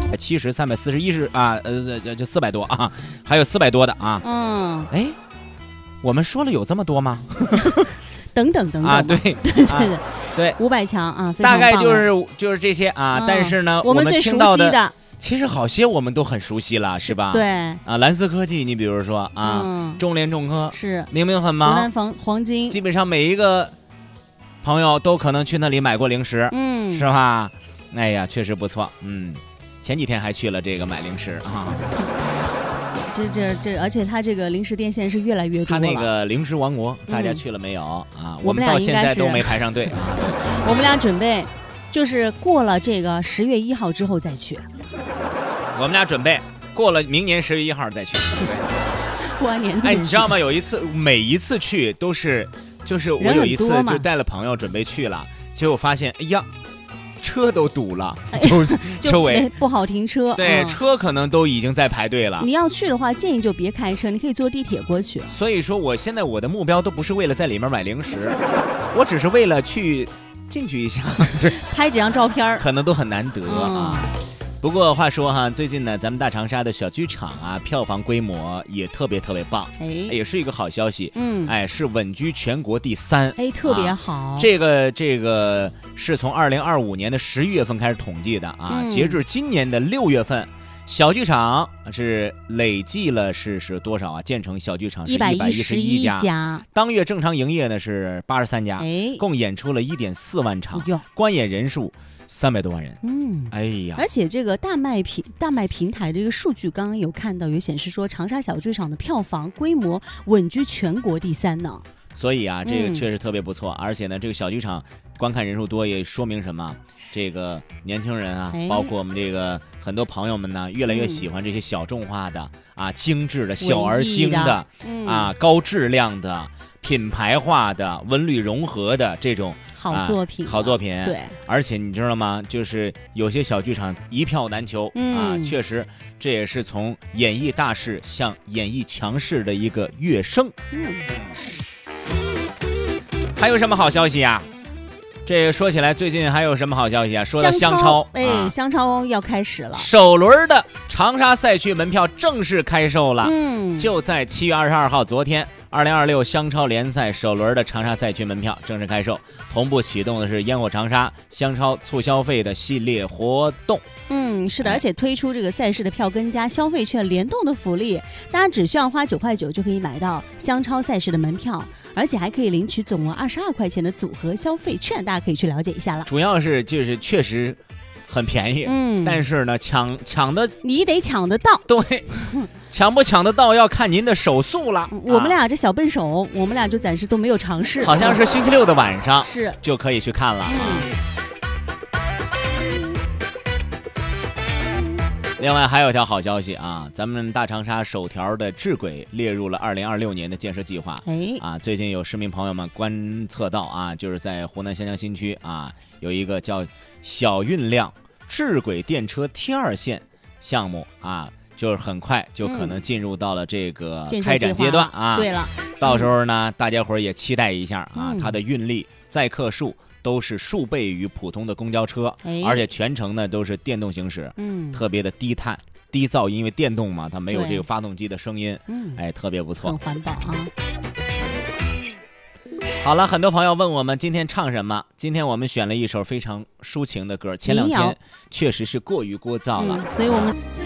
70、341是啊，就400多啊，还有400多的啊。哎，我们说了有这么多吗？ 等等啊，对对 ，500强啊， 大概就是这些啊。但是呢， 我们最听到熟悉的。 其实好些我们都很熟悉了，是吧？ 对啊，蓝思科技，你比如说啊，中联重科是明明很忙， 湖南黄金， 基本上每一个朋友都可能去那里买过零食，是吧？哎呀，确实不错，前几天还去了这个买零食啊。 这，而且它这个零食店现在是越来越多了。 它那个零食王国，大家去了没有啊？ 我们到现在都没排上队啊。 我们俩准备。就是过了这个10月1号之后再去， 我们俩准备过了明年10月1号再去。 过完年再去。 你知道吗？每一次去都是，就是我有一次就带了朋友准备去了，结果发现，哎呀，车都堵了，周围不好停车。 对，车可能都已经在排队了。 你要去的话，建议就别开车，你可以坐地铁过去。 所以说，我现在我的目标都不是为了在里面买零食，我只是为了去。进去一下， 拍几张照片可能都很难得啊。不过话说哈，最近呢，咱们大长沙的小剧场啊，票房规模也特别棒，也是一个好消息。是稳居全国第3， 特别好。 这个是从2025年的11月份开始统计的啊，截至今年的6月份。小剧场是累计了是多少啊？建成小剧场是111家，当月正常营业呢是83家，共演出了1.4万场，观演人数300多万人。哎呀！ 而且这个大麦平台这个数据刚刚有看到，有显示说长沙小剧场的票房规模稳居全国第3呢。 所以啊，这个确实特别不错，而且呢，这个小剧场观看人数多，也说明什么？这个年轻人啊，包括我们这个很多朋友们呢，越来越喜欢这些小众化的啊、精致的、小而精的啊、高质量的、品牌化的、文旅融合的这种好作品。 对，而且你知道吗？就是有些小剧场一票难求啊，确实，这也是从演艺大势向演艺强势的一个跃升。还有什么好消息呀？这说起来，最近还有什么好消息啊？说到香超， 香超要开始了， 首轮的长沙赛区门票正式开售了。就在7月22号，昨天，2026香超联赛首轮的长沙赛区门票正式开售，同步启动的是烟火长沙香超促消费的系列活动。 是的，而且推出这个赛事的票根加消费券联动的福利，大家只需要花9块9就可以买到香超赛事的门票。而且还可以领取总额22块钱的组合消费券，大家可以去了解一下了。 主要是就是确实很便宜，但是呢，抢的你得抢得到， 对，抢不抢得到要看您的手速了。 我们俩这小笨手，我们俩就暂时都没有尝试， 好像是星期6的晚上是就可以去看了啊。另外还有一条好消息啊，咱们大长沙首条的智轨列入了2026年的建设计划。最近有市民朋友们观测到啊，就是在湖南湘江新区啊，有一个叫小运量智轨电车T2线项目啊，就是很快就可能进入到了这个开展阶段啊。 对了， 到时候呢，大家伙也期待一下啊，它的运力、载客数都是数倍于普通的公交车，而且全程呢都是电动行驶，特别的低碳、低噪音，因为电动嘛，它没有这个发动机的声音，特别不错， 很环保啊。 好了，很多朋友问我们今天唱什么，今天我们选了一首非常抒情的歌，前2天确实是过于聒噪了， 所以我们